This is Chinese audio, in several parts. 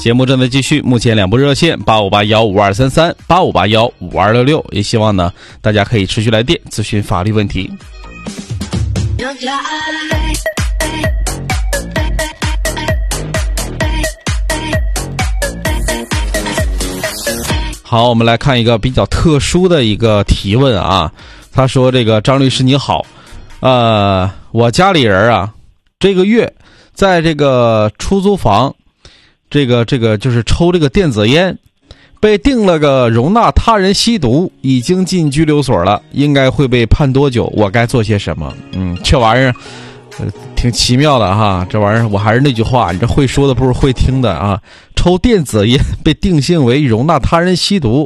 节目正在继续，目前2部热线85815233 85815266，也希望呢大家可以持续来电咨询法律问题。好，我们来看一个比较特殊的一个提问啊。他说：“这个张律师你好，我家里人啊，这个月在这个出租房，这个就是抽这个电子烟，被定了个容纳他人吸毒，已经进拘留所了，应该会被判多久？我该做些什么？”这玩意儿挺奇妙的哈。这玩意儿我还是那句话，你这会说的不是会听的啊。抽电子烟被定性为容纳他人吸毒，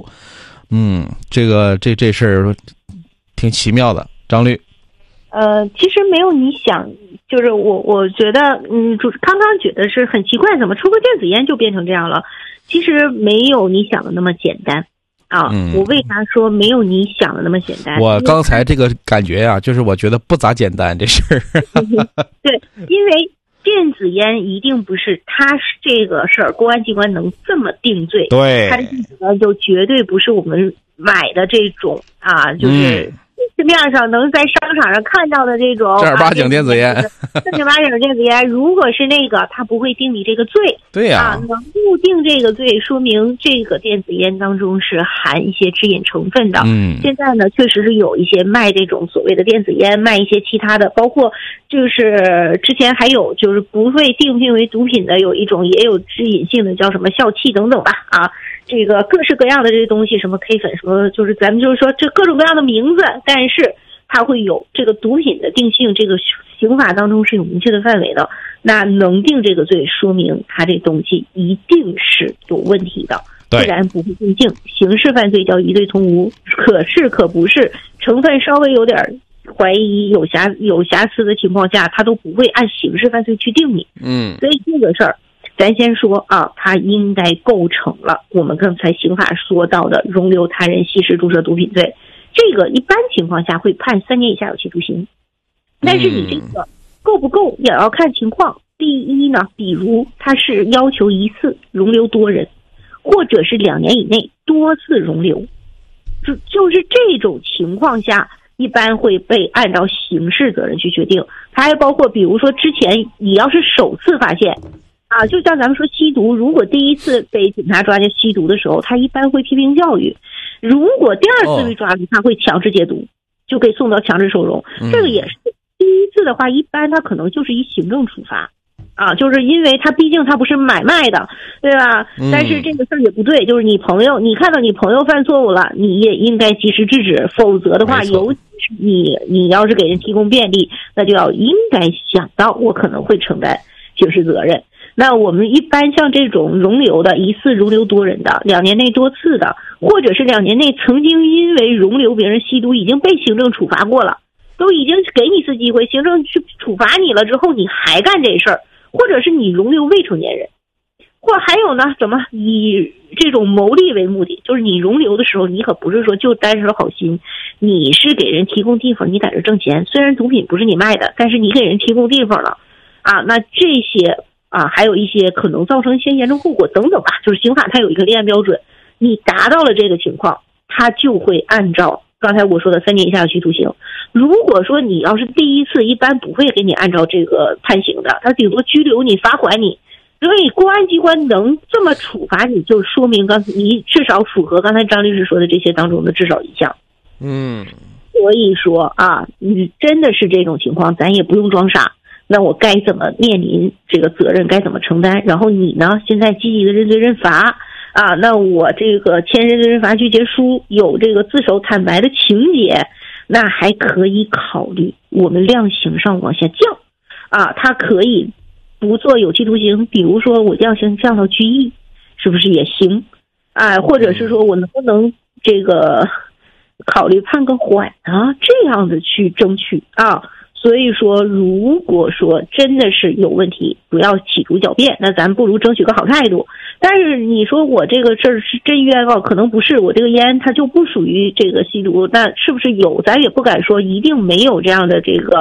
这事儿挺奇妙的，张律。 其实没有你想，就是我觉得，刚刚觉得是很奇怪，怎么抽个电子烟就变成这样了？其实没有你想的那么简单啊。我为啥说没有你想的那么简单？ 我刚才这个感觉啊，就是我觉得不咋简单这事儿。 对，因为电子烟一定不是他这个事儿，公安机关能这么定罪。 对， 他的电子烟就绝对不是我们买的这种啊，就是市面上能在商场上看到的这种正儿八经电子烟， 正儿八经电子烟，如果是那个，他不会定你这个罪。 对呀， 能不定这个罪，说明这个电子烟当中是含一些致瘾成分的。现在呢，确实是有一些卖这种所谓的电子烟，卖一些其他的，包括就是之前还有就是不会定性为毒品的，有一种也有致瘾性的，叫什么笑气等等吧啊。这个各式各样的这些东西，什么 K 粉，什么就是咱们就是说这各种各样的名字，但是它会有这个毒品的定性，这个刑法当中是有明确的范围的。那能定这个罪，说明它这东西一定是有问题的，不然不会定性。刑事犯罪叫一对同无，可是可不是，成分稍微有点怀疑有瑕疵的情况下，他都不会按刑事犯罪去定你。所以这个事儿。咱先说啊，他应该构成了我们刚才刑法说到的容留他人吸食注射毒品罪，这个一般情况下会判3年以下有期徒刑。但是你这个够不够也要看情况。第一呢，比如他是要求一次容留多人，或者是2年以内多次容留，就是这种情况下一般会被按照刑事责任去决定。它还包括比如说之前你要是首次发现啊，就像咱们说吸毒，如果第一次被警察抓见吸毒的时候，他一般会批评教育；如果第二次被抓住，他会强制戒毒，就可以送到强制收容。这个也是第一次的话，一般他可能就是一行政处罚啊，就是因为他毕竟他不是买卖的，对吧？但是这个事儿也不对，就是你看到你朋友犯错误了，你也应该及时制止，否则的话，尤其是你要是给人提供便利，那就应该想到我可能会承担刑事责任。那我们一般像这种容留的，一次容留多人的，2年内多次的，或者是2年内曾经因为容留别人吸毒已经被行政处罚过了，都已经给你一次机会，行政去处罚你了之后，你还干这事儿，或者是你容留未成年人，或还有呢，怎么以这种牟利为目的，就是你容留的时候，你可不是说就单纯好心，你是给人提供地方，你在这挣钱，虽然毒品不是你卖的，但是你给人提供地方了啊，那这些啊，还有一些可能造成一些严重后果等等吧，就是刑法它有一个立案标准，你达到了这个情况，它就会按照刚才我说的3年以下有期徒刑。如果说你要是第一次，一般不会给你按照这个判刑的，他顶多拘留你、罚款你。所以公安机关能这么处罚你，就说明你至少符合刚才张律师说的这些当中的至少一项。所以说啊，你真的是这种情况，咱也不用装傻。那我该怎么面临这个责任，该怎么承担？然后你呢，现在积极的认罪认罚啊，那我这个签认罪认罚拒绝书有这个自首坦白的情节，那还可以考虑我们量刑上往下降啊，他可以不做有期徒刑，比如说我量刑降到拘役，是不是也行？啊，或者是说我能不能这个考虑判个缓啊，这样子去争取啊。所以说，如果说真的是有问题，不要企图狡辩，那咱不如争取个好态度。但是你说我这个事儿是真冤枉，可能不是，我这个烟它就不属于这个吸毒，那是不是有？咱也不敢说一定没有这样的这个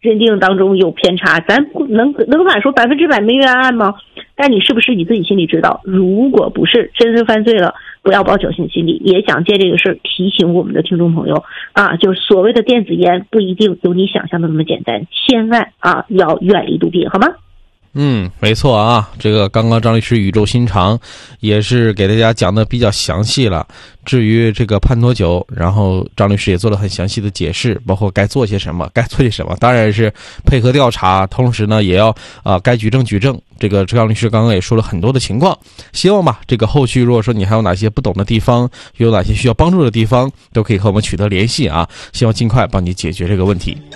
认定当中有偏差，咱不能敢说100%没冤案吗？但你是不是你自己心里知道？如果不是真是犯罪了，不要抱侥幸心理。也想借这个事儿提醒我们的听众朋友啊，就是所谓的电子烟不一定有你想象的那么简单，千万啊要远离毒品，好吗？ 没错啊，这个刚刚张律师语重心长，也是给大家讲的比较详细了。至于这个判多久，然后张律师也做了很详细的解释，包括该做些什么，当然是配合调查，同时呢也要该举证举证。这个张律师刚刚也说了很多的情况，希望吧这个后续如果说你还有哪些不懂的地方，有哪些需要帮助的地方，都可以和我们取得联系啊，希望尽快帮你解决这个问题。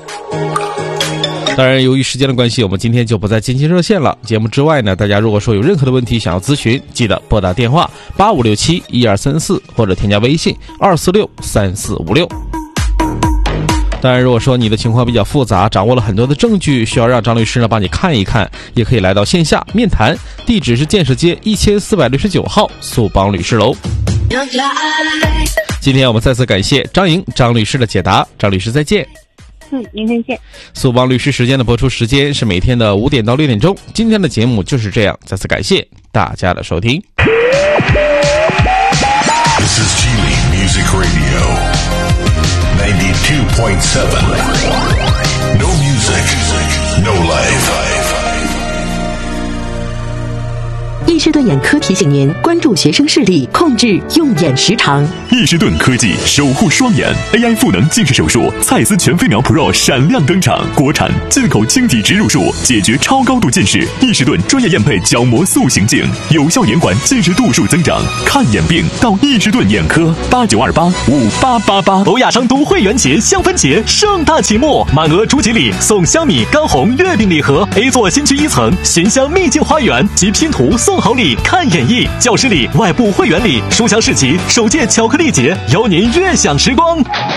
当然由于时间的关系，我们今天就不再接听热线了。节目之外呢，大家如果说有任何的问题想要咨询，记得拨打电话85671234或者添加微信2463456。当然如果说你的情况比较复杂，掌握了很多的证据，需要让张律师呢帮你看一看，也可以来到线下面谈，地址是建设街1469号速邦律师楼。今天我们再次感谢张律师的解答，张律师再见。 明天见。 速邦律师时间的播出时间是每天的5点到6点钟。今天的节目就是这样，再次感谢大家的收听。 This is Geely Music Radio 92.7. No music, no life. 易士顿眼科提醒您关注学生视力，控制用眼时长。 易士顿科技守护双眼 AI 赋能近视手术，蔡司全飞秒 Pro 闪亮登场，国产进口晶体植入术，解决超高度近视。易士顿专业验配角膜塑形镜，有效延缓近视度数增长。看眼病到易士顿眼科，89285888。欧亚商都会员节香氛节盛大启幕，满额主锦礼送香米、干红月饼礼盒 ，A 座新区1层寻香秘境花园及拼图送好礼，看演绎教师礼、外部会员礼、书香市集首届巧克力节，邀您悦享时光。